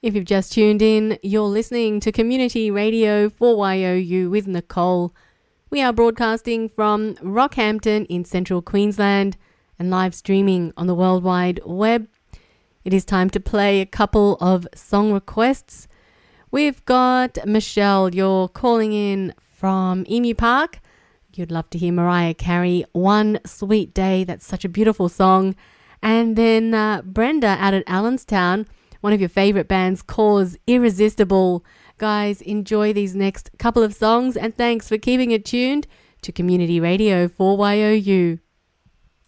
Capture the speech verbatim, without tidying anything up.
If you've just tuned in, you're listening to Community Radio four Y O U with Nicole. We are broadcasting from Rockhampton in central Queensland and live streaming on the World Wide Web. It is time to play a couple of song requests. We've got Michelle, you're calling in from Emu Park. You'd love to hear Mariah Carey, One Sweet Day. That's such a beautiful song. And then uh, Brenda out at Allenstown, one of your favourite bands, Cause, Irresistible. Guys, enjoy these next couple of songs and thanks for keeping it tuned to Community Radio four Y O U.